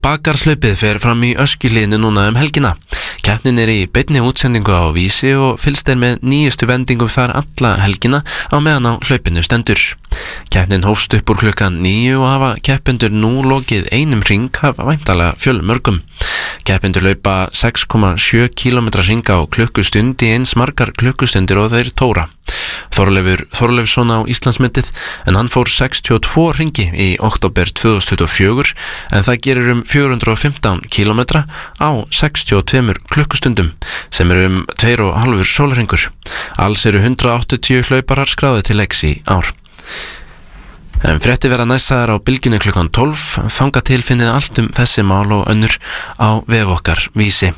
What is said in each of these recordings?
Bakarslaupið fer fram í Öskjuhlíðinni núna helgina. Keppnin í beinni útsendingu á Vísi og fylgst með nýjustu vendingum þar alla helgina á meðan á hlaupinu stendur. Keppnin hófst upp úr klukkan 9 og hafa keppendur nú lokið einum hring af væntanlega fjölmörgum. Keppendur laupa 6,7 km hring á klukkustund í eins margar klukkustundir og þeir tóra. Þorleifur Þorleifsson á Íslandsmetið en hann fór 62 hringi í október 2024 en það gerir 415 km á 62 klukkustundum sem 2,5 sólarhringur. Alls 180 hlauparar skráðir til leiks í ár. En fréttir verða næstar á bylgjunni klukkan 12, þangað til finnið allt þessi mál og önnur á vef okkar Vísi.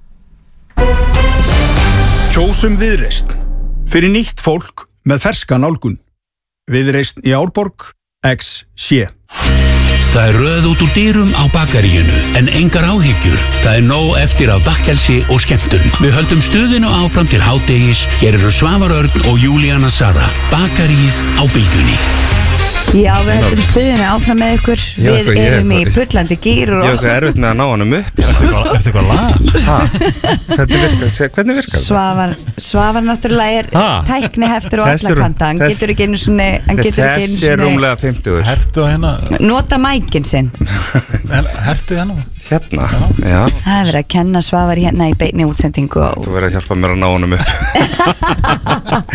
Kjósum Viðreisn. Fyrir nýtt fólk með ferska nálgun. Viðreisn í Árborg, XC. Það röð út úr dyrum á bakaríinu, en engar áhyggjur. Það nóg eftir af bakkelsi og skemmtun. Við höldum stuðinu áfram til hádegis. Hér eru Svavar Örn og Júlíana Sara. Bakaríið á bylgjunni. Já, við höldum stuðinu áfram með ykkur. Við erum í bullandi gír og... Ég er erfitt með að ná honum upp. Ertu eitthvað lag? Hvernig virkar? Svavar náttúrulega tækni heftur og alla kanta. Hann getur ekki einu svona... Þessi rúmlega 50. Hertu hérna. Nota mækin sinn. Hertu hérna. Hérna, já. Það verið að kenna Svavar hérna í beinni útsendingu. Þú verið að hjálpa mér að ná honum upp.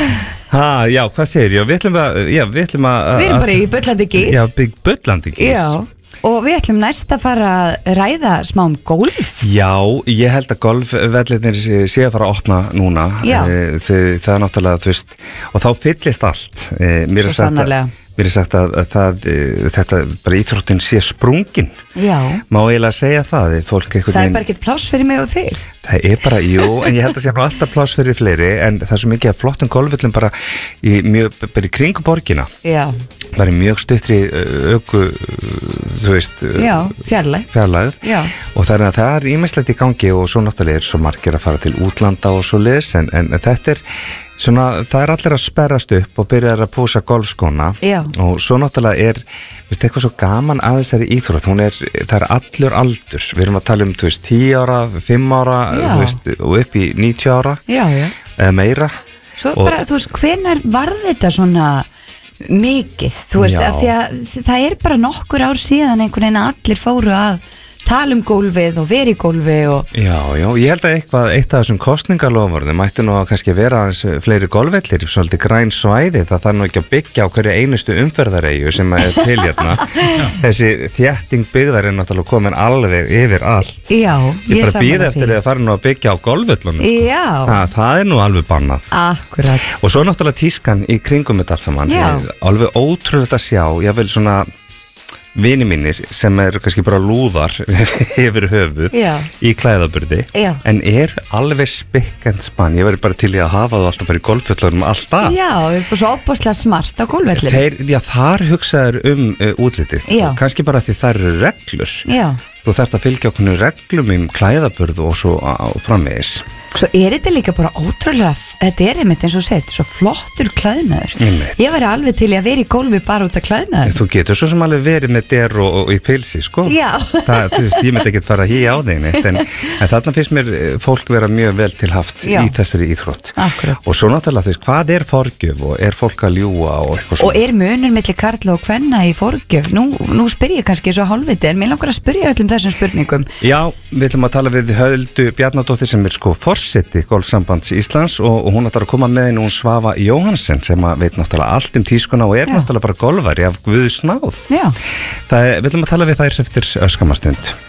Já, hvað segir ég? Við ætlum að... Við erum bara í bullandi gír. Já, bullandi gír. Já, og við ætlum næst að fara að ræða smá golf. Já, ég held að golfvellinir sé að fara að opna núna. Já. Það er náttúrulega, þú veist, og þá fyllist allt. Svo sannarlega. Mér sagt að þetta bara íþróttin sé sprungin. Já. Má eiginlega segja það. Það er bara ekkert pláss fyrir mig og þig. Það er bara, jú, en ég held að sé alltaf pláss fyrir fleiri, en það er svo mikið að flottum golfvöllum bara í kringu borgina. Já. Bara í mjög stuttri öku, þú veist, já, fjarlægð. Já. Og það er ýmislegt í gangi og svo náttúrulega svo margir að fara til útlanda og svo leis, en þetta svona, það allir að sperrast upp og byrja að púsa golfskóna. Já. Og svo náttúrulega eitthvað svo gaman að þessari íþrótt, það er allur aldur, við erum að tala 10 ára, 5 ára, þú veist, og upp í 90 ára. Já. Eða meira. Svo bara, þú veist, hvenær var þetta svona mikið, þú veist, af því að það er bara nokkur ár síðan einhvern veginn allir fóru að tala gólfið og veri í gólfi og... Já, ég held að eitt af þessum kosningalofvörðum mætti nú að kannski vera aðeins fleiri golfvellir, svolítið græn svæði, það þarf nú ekki að byggja á hverju einustu umferðareyju sem er til hérna. Þessi þétting byggðar er náttúrulega komin alveg yfir allt. Já, ég bara býð eftir að fara nú að byggja á golfvellunum. Já. Það er nú alveg bannað. Akkurat. Og svo náttúrulega tískan í kringum þetta allt saman. Alveg ótrúlega að sjá, ég vil svona vini mínir sem kannski bara lúðar yfir höfuð í klæðaburði en alveg spikk and spann. Ég verður bara til að hafa það alltaf bara í golfföllunum alltaf. Já, við erum bara svo óbúslega smart á golfvellinu. Þar hugsaður útlitið og kannski bara því þær eru reglur. Já. Þú þarft að fylgja okkur reglum klæðaburð og svo framvegis. Svo þetta líka bara ótrúlega, þetta einmitt eins og segir, svo flottur klæðnaður. Ég væri alveg til að vera í gólfi bara út af klæðnaður. Þú getur svo sem alveg verið með der og í pilsi, sko. Já. Þú veist, ég myndi ekki fara að hýja á þeim neitt, en þarna finnst mér fólk vera mjög vel til haft í þessari íþrótt. Akkurat. Og svo náttúrulega, þú veist, hvað er forgjöf og er fólk að ljúga og eitthvað svona? Og munur milli karla og kvenna í forgjöf? Nú spyr ég kannski svo hálfviti, en mér langar að spyrja öllum þessum spurningum. Já, við ætlum að tala við Höldu Bjarnadóttir sem sko forseti Golfsambands Íslands og hún ætlar að koma með henni, hún Svava Jóhansen sem veit náttúrulega allt tískuna og náttúrulega bara golfari af Guðs náð. Við ætlum að tala við þær eftir öskamastund.